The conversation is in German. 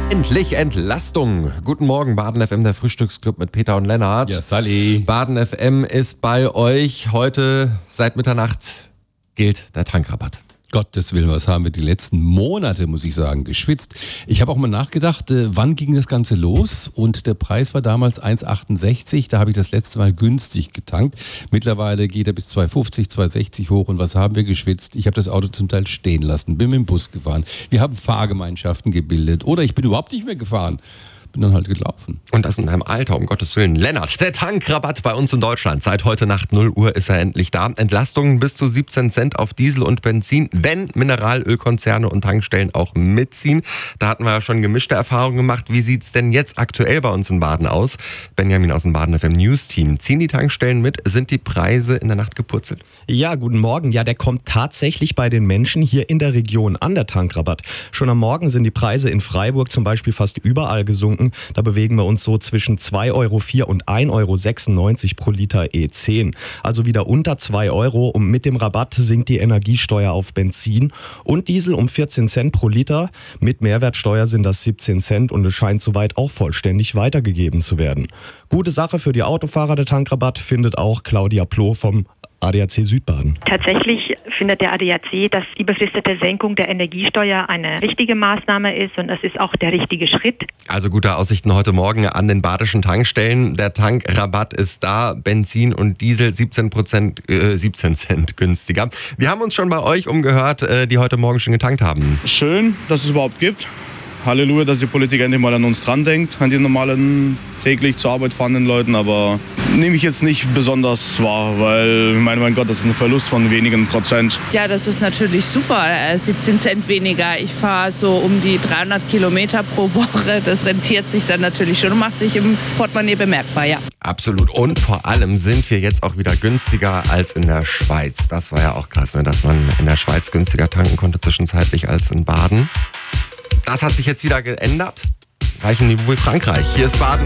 Endlich Entlastung. Guten Morgen, Baden FM, der Frühstücksclub mit Peter und Lennart. Ja, Sally. Baden FM ist bei euch. Heute seit Mitternacht gilt der Tankrabatt. Gottes Willen, was haben wir die letzten Monate, muss ich sagen, geschwitzt. Ich habe auch mal nachgedacht, wann ging das Ganze los? Und der Preis war damals 1,68. Da habe ich das letzte Mal günstig getankt. Mittlerweile geht er bis 2,50, 2,60 hoch. Und was haben wir geschwitzt? Ich habe das Auto zum Teil stehen lassen, bin mit dem Bus gefahren. Wir haben Fahrgemeinschaften gebildet. Oder ich bin überhaupt nicht mehr gefahren. Bin dann halt gelaufen. Und das in deinem Alter, um Gottes Willen. Lennart, der Tankrabatt bei uns in Deutschland. Seit heute Nacht 0 Uhr ist er endlich da. Entlastungen bis zu 17 Cent auf Diesel und Benzin, wenn Mineralölkonzerne und Tankstellen auch mitziehen. Da hatten wir ja schon gemischte Erfahrungen gemacht. Wie sieht's denn jetzt aktuell bei uns in Baden aus? Benjamin aus dem Baden FM News Team. Ziehen die Tankstellen mit? Sind die Preise in der Nacht gepurzelt? Ja, guten Morgen. Ja, der kommt tatsächlich bei den Menschen hier in der Region an, der Tankrabatt. Schon am Morgen sind die Preise in Freiburg zum Beispiel fast überall gesunken. Da bewegen wir uns so zwischen 2,04 € und 1,96 € pro Liter E10. Also wieder unter 2 € und mit dem Rabatt sinkt die Energiesteuer auf Benzin und Diesel um 14 Cent pro Liter. Mit Mehrwertsteuer sind das 17 Cent und es scheint soweit auch vollständig weitergegeben zu werden. Gute Sache für die Autofahrer, der Tankrabatt, findet auch Claudia Ploh vom ADAC Südbaden. Tatsächlich findet der ADAC, dass die befristete Senkung der Energiesteuer eine richtige Maßnahme ist und es ist auch der richtige Schritt. Also gute Aussichten heute Morgen an den badischen Tankstellen. Der Tankrabatt ist da, Benzin und Diesel 17 Cent günstiger. Wir haben uns schon bei euch umgehört, die heute Morgen schon getankt haben. Schön, dass es überhaupt gibt. Halleluja, dass die Politik endlich mal an uns dran denkt, an die normalen täglich zur Arbeit fahrenden Leuten, aber nehme ich jetzt nicht besonders wahr, weil ich meine, mein Gott, das ist ein Verlust von wenigen Prozent. Ja, das ist natürlich super, 17 Cent weniger. Ich fahre so um die 300 Kilometer pro Woche, das rentiert sich dann natürlich schon und macht sich im Portemonnaie bemerkbar, ja. Absolut, und vor allem sind wir jetzt auch wieder günstiger als in der Schweiz. Das war ja auch krass, ne? Dass man in der Schweiz günstiger tanken konnte zwischenzeitlich als in Baden. Das hat sich jetzt wieder geändert. Gleichen Niveau wie Frankreich. Hier ist Baden